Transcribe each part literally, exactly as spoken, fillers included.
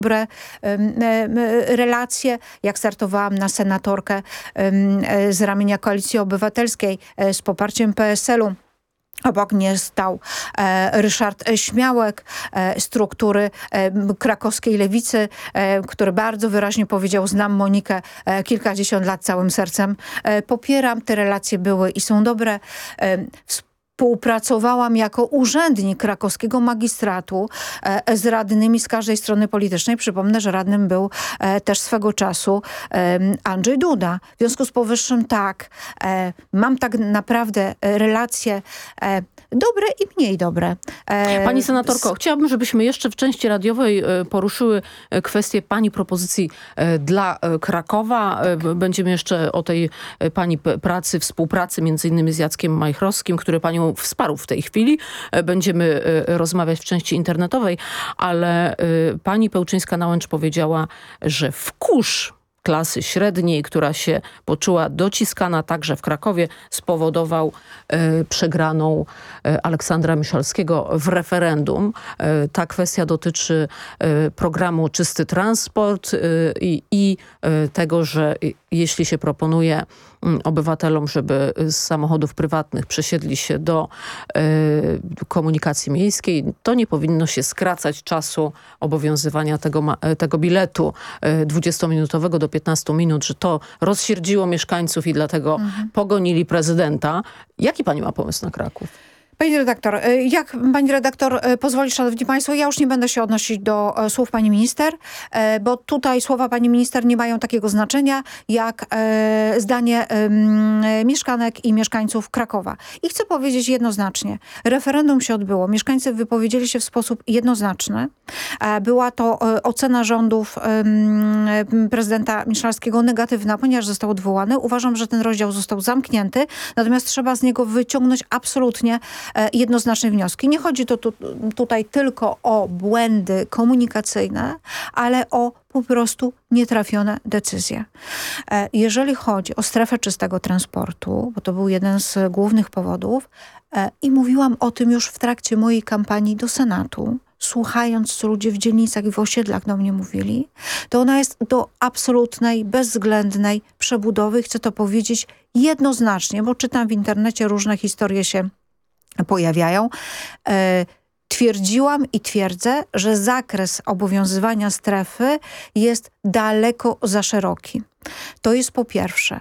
dobre relacje. Jak startowałam na senatorkę z ramienia Koalicji Obywatelskiej z poparciem P S L u, obok mnie stał e, Ryszard Śmiałek, e, struktury e, krakowskiej lewicy, e, który bardzo wyraźnie powiedział: znam Monikę e, kilkadziesiąt lat całym sercem. E, popieram, te relacje były i są dobre. E, Współpracowałam jako urzędnik krakowskiego magistratu e, z radnymi z każdej strony politycznej. Przypomnę, że radnym był e, też swego czasu e, Andrzej Duda. W związku z powyższym tak, e, mam tak naprawdę relacje e, dobre i mniej dobre. E, Pani senatorko, z... chciałabym, żebyśmy jeszcze w części radiowej e, poruszyły e, kwestię pani propozycji e, dla e, Krakowa. E, będziemy jeszcze o tej e, pani p- pracy, współpracy między innymi z Jackiem Majchrowskim, który panią wsparł w tej chwili. E, będziemy e, rozmawiać w części internetowej, ale e, pani Pełczyńska-Nałęcz powiedziała, że wkurz klasy średniej, która się poczuła dociskana także w Krakowie, spowodował e, przegraną e, Aleksandra Miszalskiego w referendum. E, ta kwestia dotyczy e, programu Czysty Transport e, i, i e, tego, że jeśli się proponuje obywatelom, żeby z samochodów prywatnych przesiedli się do e, komunikacji miejskiej, to nie powinno się skracać czasu obowiązywania tego, ma, tego biletu e, dwudziestominutowego do piętnastu minut, że to rozsierdziło mieszkańców i dlatego mhm. pogonili prezydenta. Jaki pani ma pomysł na Kraków? Pani redaktor, jak pani redaktor pozwoli, szanowni państwo, ja już nie będę się odnosić do słów pani minister, bo tutaj słowa pani minister nie mają takiego znaczenia jak zdanie mieszkanek i mieszkańców Krakowa. I chcę powiedzieć jednoznacznie, referendum się odbyło, mieszkańcy wypowiedzieli się w sposób jednoznaczny. Była to ocena rządów prezydenta Miszalskiego negatywna, ponieważ został odwołany. Uważam, że ten rozdział został zamknięty, natomiast trzeba z niego wyciągnąć absolutnie jednoznaczne wnioski. Nie chodzi to tu, tutaj tylko o błędy komunikacyjne, ale o po prostu nietrafione decyzje. Jeżeli chodzi o strefę czystego transportu, bo to był jeden z głównych powodów, i mówiłam o tym już w trakcie mojej kampanii do Senatu, słuchając, co ludzie w dzielnicach i w osiedlach do mnie mówili, to ona jest do absolutnej, bezwzględnej przebudowy. Chcę to powiedzieć jednoznacznie, bo czytam w internecie, różne historie się pojawiają. E, twierdziłam i twierdzę, że zakres obowiązywania strefy jest daleko za szeroki. To jest po pierwsze.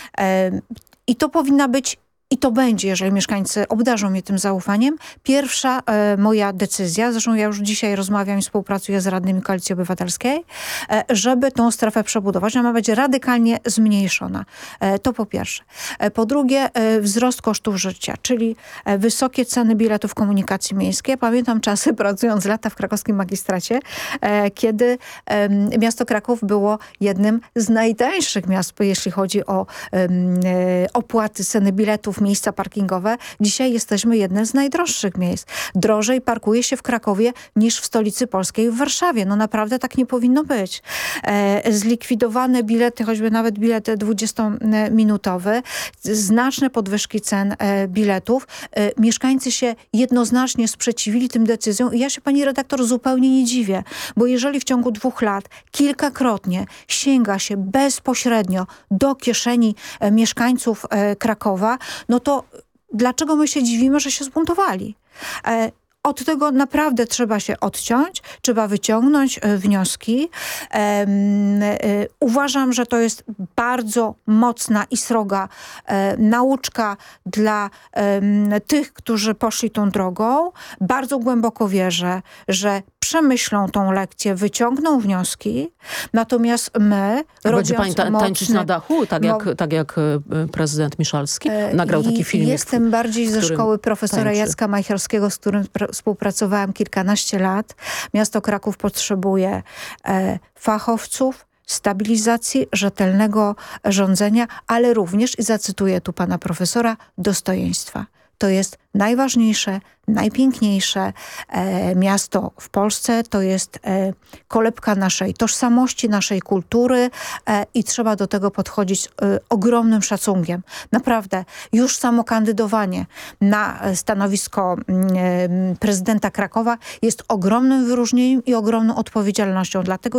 E, I to powinna być I to będzie, jeżeli mieszkańcy obdarzą mnie tym zaufaniem, pierwsza e, moja decyzja, zresztą ja już dzisiaj rozmawiam i współpracuję z radnymi Koalicji Obywatelskiej, e, żeby tą strefę przebudować. Ona ma być radykalnie zmniejszona. E, to po pierwsze. E, po drugie, e, wzrost kosztów życia, czyli e, wysokie ceny biletów komunikacji miejskiej. Pamiętam czasy, pracując lata w krakowskim magistracie, e, kiedy e, miasto Kraków było jednym z najtańszych miast, jeśli chodzi o e, opłaty, ceny biletów, miejsca parkingowe. Dzisiaj jesteśmy jednym z najdroższych miejsc. Drożej parkuje się w Krakowie niż w stolicy polskiej w Warszawie. No naprawdę tak nie powinno być. E, zlikwidowane bilety, choćby nawet bilet dwudziestominutowy, znaczne podwyżki cen e, biletów. E, mieszkańcy się jednoznacznie sprzeciwili tym decyzjom i ja się, pani redaktor, zupełnie nie dziwię, bo jeżeli w ciągu dwóch lat kilkakrotnie sięga się bezpośrednio do kieszeni e, mieszkańców e, Krakowa, no to dlaczego my się dziwimy, że się zbuntowali? E, Od tego naprawdę trzeba się odciąć, trzeba wyciągnąć e, wnioski. E, e, uważam, że to jest bardzo mocna i sroga e, nauczka dla e, tych, którzy poszli tą drogą. Bardzo głęboko wierzę, że przemyślą tą lekcję, wyciągną wnioski, natomiast my, A będzie pani ta, mocny, tańczyć na dachu, tak jak, no, tak jak prezydent Miszalski? Nagrał taki film. Jestem bardziej ze szkoły profesora tańczy. Jacka Majchrowskiego, z którym współpracowałam kilkanaście lat. Miasto Kraków potrzebuje e, fachowców, stabilizacji, rzetelnego rządzenia, ale również, i zacytuję tu pana profesora, dostojeństwa. to jest najważniejsze, najpiękniejsze e, miasto w Polsce. To jest e, kolebka naszej tożsamości, naszej kultury e, i trzeba do tego podchodzić e, ogromnym szacunkiem. Naprawdę, już samo kandydowanie na stanowisko e, prezydenta Krakowa jest ogromnym wyróżnieniem i ogromną odpowiedzialnością. Dlatego